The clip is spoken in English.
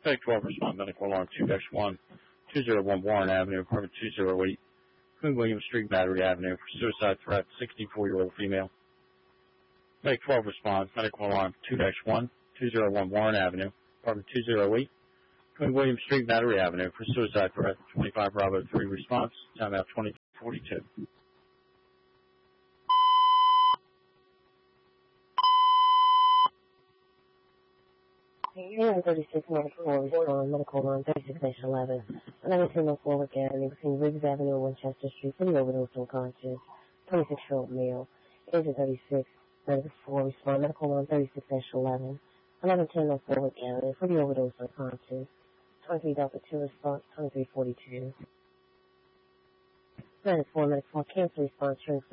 Medic 12 respond, medical alarm 2-1, 201 Warren Avenue, apartment 208, Queen William Street, Battery Avenue, for suicide threat, 64-year-old female. Medic 12 responds, medical alarm 2-1, 201 Warren Avenue, apartment 208, Queen William Street, Battery Avenue, for suicide threat, 25 Bravo 3 response, timeout 2042. AM 36 medical respond, medical alarm 36-11, 1110 Forward Avenue, between Riggs Avenue and Winchester Street, for the overdose unconscious, 26-year-old male, agent 36, medical respond, medical alarm 36-11, 1110 Forward Avenue, for the overdose unconscious, 23 Delta 2 response, 2342. 94 medical cancel response,